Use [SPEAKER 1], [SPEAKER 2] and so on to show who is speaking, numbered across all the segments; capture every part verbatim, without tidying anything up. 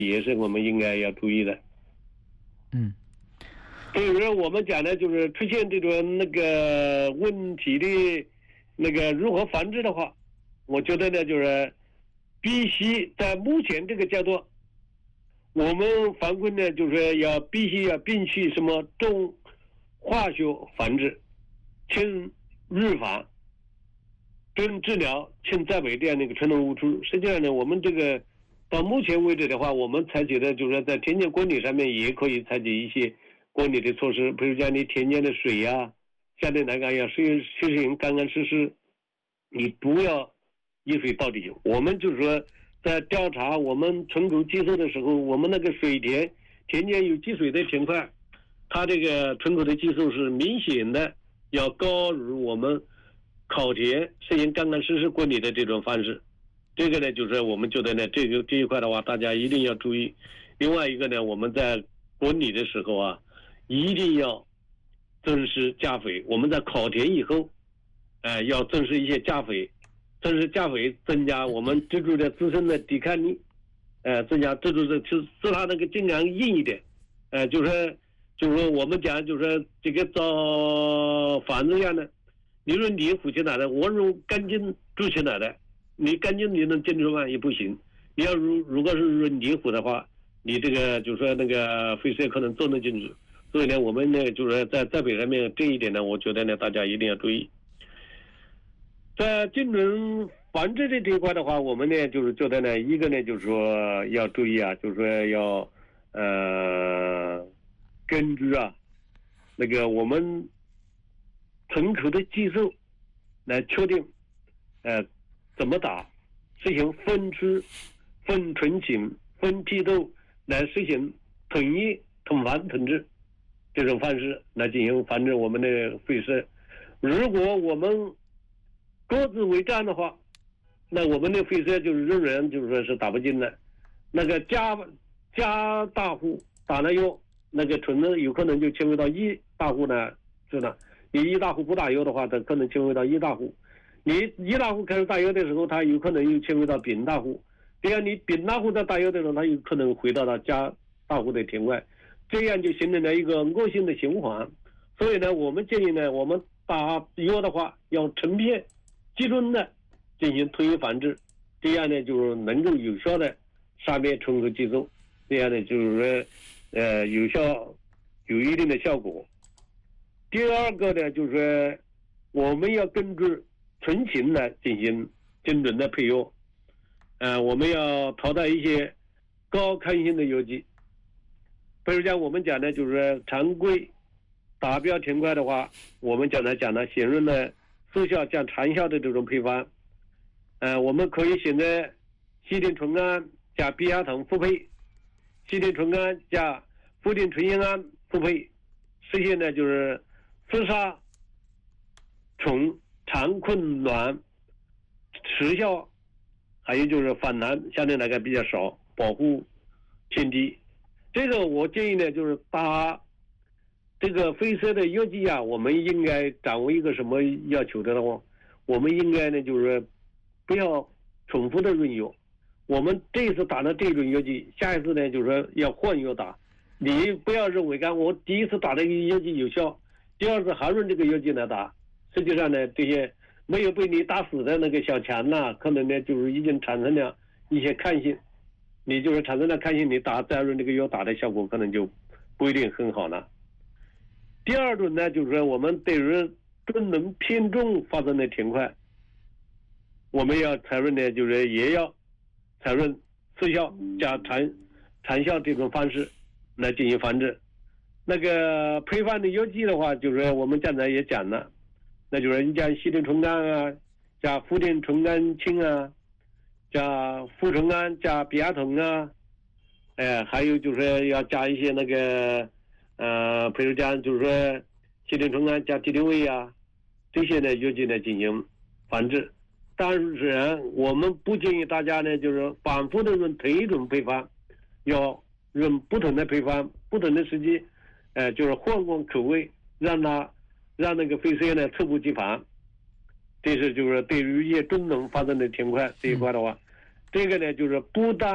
[SPEAKER 1] 也是我们应该要注意的。
[SPEAKER 2] 嗯，
[SPEAKER 1] 比如说我们讲的就是出现这种那个问题的那个如何防治的话，我觉得呢就是必须在目前这个阶段，我们防控呢就是要必须要摒弃什么重化学防治，轻预防，重治疗，轻栽培这样的一个传统误区。实际上呢，我们这个到目前为止的话，我们采取的就是在田间管理上面也可以采取一些管理的措施，比如讲你田间的水呀、啊，相对来讲要实行实行干干湿湿，你不要一水到底。我们就是说，在调查我们存储技术的时候，我们那个水田田间有积水的情况，它这个存储的技术是明显的要高于我们烤田实行干干湿湿管理的这种方式。这个呢，就是我们觉得呢，这个这一块的话，大家一定要注意。另外一个呢，我们在管理的时候啊，一定要重视加肥。我们在烤田以后，呃，要重视一些加肥，重视加肥，增加我们植株的自身的抵抗力，呃，增加植株的使使它那个尽量硬一点，呃，就是就是说我们讲就是说这个找房子一样的，你说你腐起来的，我用干净住起来的。你干净你能进入吗？也不行。你要如如果是润泥糊的话，你这个就是说那个飞蛇可能都能进去。所以呢，我们呢就是在栽培上面这一点呢，我觉得呢大家一定要注意。在精准防治的这一块的话，我们呢就是觉得呢，一个呢就是说要注意啊，就是说要呃根据啊那个我们存储的技术来确定呃。怎么打？实行分区、分群型、分梯度来实行统一、统防、统治这种方式来进行防治我们的飞蛇。如果我们各自为战的话，那我们的飞蛇就是仍然就是说是打不进的。那个加加大户打了药，那个纯的有可能就迁回到一大户呢，是的。你一大户不打药的话，它可能迁回到一大户。你一大户开始打药的时候，它有可能又迁回到丙大户，这样你丙大户在打药的时候，它有可能回到了加大户的田外，这样就形成了一个恶性的循环。所以呢，我们建议呢，我们打药的话要成片集中的进行推移防治，这样呢就是能够有效的杀灭存储技术，这样呢就是说呃有效有一定的效果。第二个呢，就是说我们要根据纯情来进行精准的配药，呃，我们要淘汰一些高抗性的药剂，比如讲我们讲的就是常规达标田块的话，我们讲的讲的显润的速效加长效的这种配方，呃，我们可以选择西丁醇胺加吡亚酮复配，西丁醇胺加富丁醇烟胺复配，实现呢就是刺杀虫。长困卵时效，还有就是反弹相对来讲比较少，保护偏低。这个我建议呢，就是打这个飞蛇的药剂啊，我们应该掌握一个什么要求的话，我们应该呢就是不要重复的用药。我们这一次打的这种药剂，下一次呢就是说要换药打。你不要认为干我第一次打的药剂有效，第二次还用这个药剂来打。实际上呢，这些没有被你打死的那个小强呐，可能呢就是已经产生了一些抗性，你就是产生了抗性，你打再用这个药打的效果可能就不一定很好了。第二种呢，就是说我们对于重能偏重发生的田块，我们要采用呢，就是也要采用次效加长长效这种方式来进行防治。那个配方的药剂的话，就是我们刚才也讲了。那就是你讲西丁醇胺啊，加富丁醇胺氢啊，加富醇胺加吡亚酮啊，哎，还有就是要加一些那个呃，比如讲就是说西丁醇胺加敌敌畏啊，这些呢药剂呢进行防治。当然，我们不建议大家呢就是反复的用同一种配方，要用不同的配方，不同的时机，呃，就是换换口味，让它。让那个飞蛇呢猝不及防，这是就是对于一些中农发生的田块这一块的话，嗯、这个呢就是不但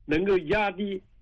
[SPEAKER 1] 能够压低